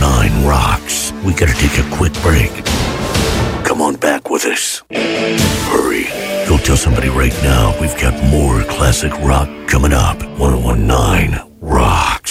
1019 rocks. We gotta take a quick break. Come on back with us. Hurry. Go tell somebody right now we've got more classic rock coming up. 1019